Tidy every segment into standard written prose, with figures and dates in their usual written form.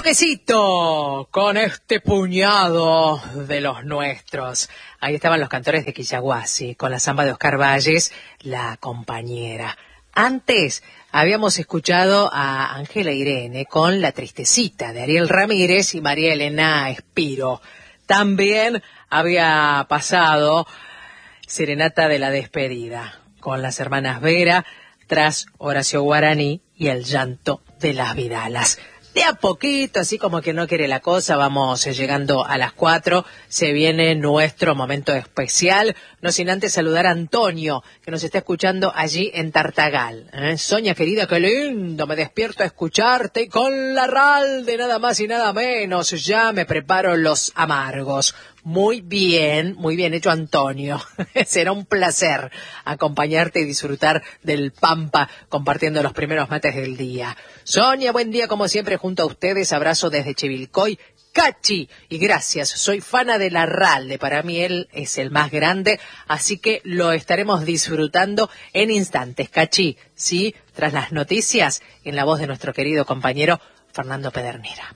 Bloquecito con este puñado de los nuestros. Ahí estaban los cantores de Quillahuasi con la samba de Oscar Valles, La Compañera. Antes habíamos escuchado a Ángela Irene con La Tristecita de Ariel Ramírez y María Elena Espiro. También había pasado Serenata de la Despedida con las hermanas Vera tras Horacio Guaraní y El Llanto de las Vidalas. De a poquito, así como que no quiere la cosa, vamos llegando a las 4. Se viene nuestro momento especial. No sin antes saludar a Antonio, que nos está escuchando allí en Tartagal. Sonia, querida, qué lindo. Me despierto a escucharte y con la Ralde, nada más y nada menos. Ya me preparo los amargos. Muy bien hecho, Antonio. Será un placer acompañarte y disfrutar del Pampa compartiendo los primeros mates del día. Sonia, buen día como siempre junto a ustedes. Abrazo desde Chivilcoy. Cachi, y gracias, soy fana de la Ralde, para mí él es el más grande, así que lo estaremos disfrutando en instantes. Cachi, sí, tras las noticias, en la voz de nuestro querido compañero Fernando Pedernera.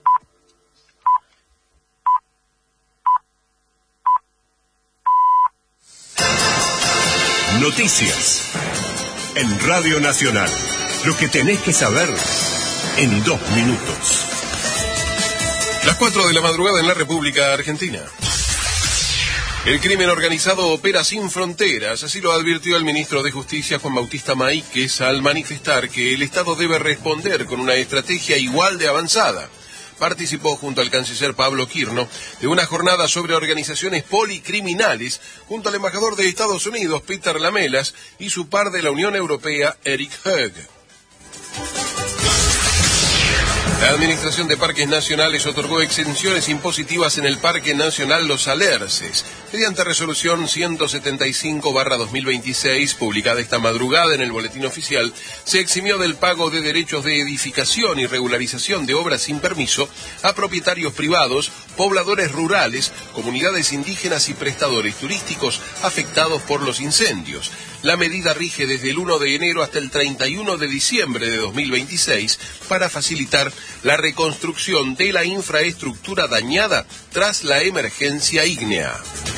Noticias en Radio Nacional. Lo que tenés que saber en 2 minutos. Las 4 de la madrugada en la República Argentina. El crimen organizado opera sin fronteras, así lo advirtió el ministro de Justicia Juan Bautista Maíquez al manifestar que el Estado debe responder con una estrategia igual de avanzada. Participó junto al canciller Pablo Quirno de una jornada sobre organizaciones policriminales junto al embajador de Estados Unidos Peter Lamelas y su par de la Unión Europea Eric Höeg. La Administración de Parques Nacionales otorgó exenciones impositivas en el Parque Nacional Los Alerces. Mediante resolución 175/2026, publicada esta madrugada en el Boletín Oficial, se eximió del pago de derechos de edificación y regularización de obras sin permiso a propietarios privados, pobladores rurales, comunidades indígenas y prestadores turísticos afectados por los incendios. La medida rige desde el 1 de enero hasta el 31 de diciembre de 2026 para facilitar la reconstrucción de la infraestructura dañada tras la emergencia ígnea.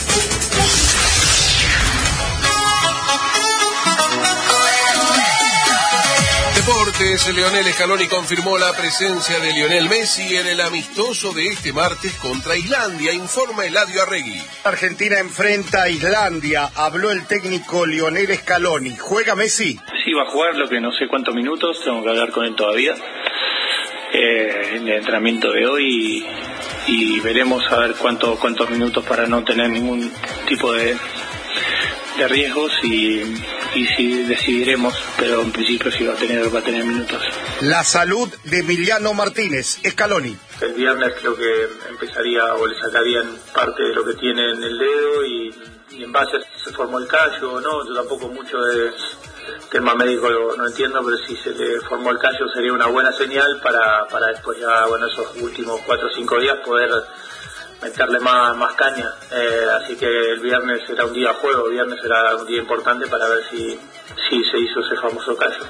Deportes, Lionel Scaloni confirmó la presencia de Lionel Messi en el amistoso de este martes contra Islandia, informa Eladio Arregui. Argentina enfrenta a Islandia, habló el técnico Lionel Scaloni. ¿Juega Messi? Sí, va a jugar, lo que no sé cuántos minutos, tengo que hablar con él todavía. En el entrenamiento de hoy y veremos a ver cuántos minutos para no tener ningún tipo de riesgos y si decidiremos, pero en principio sí va a tener minutos. La salud de Emiliano Martínez, Scaloni. El viernes creo que empezaría o le sacarían parte de lo que tiene en el dedo y en base a si se formó el callo o no. Yo tampoco mucho de tema médico no entiendo, pero si se le formó el callo sería una buena señal para después ya, esos últimos 4 o 5 días poder meterle más caña, así que el viernes será un día de juego, el viernes será un día importante para ver si se hizo ese famoso callo.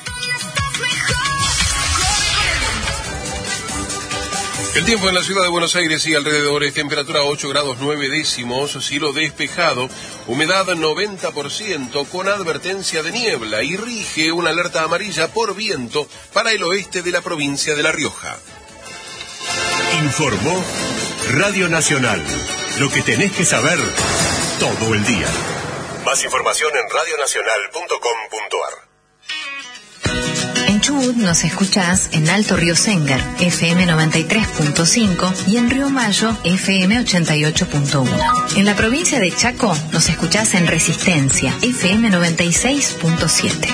El tiempo en la ciudad de Buenos Aires y alrededores, temperatura 8 grados 9 décimos, cielo despejado, humedad 90% con advertencia de niebla y rige una alerta amarilla por viento para el oeste de la provincia de La Rioja. Informó Radio Nacional. Lo que tenés que saber todo el día. Más información en radionacional.com.ar. En Chubut nos escuchás en Alto Río Sengar, FM 93.5 y en Río Mayo, FM 88.1. En la provincia de Chaco nos escuchás en Resistencia, FM 96.7.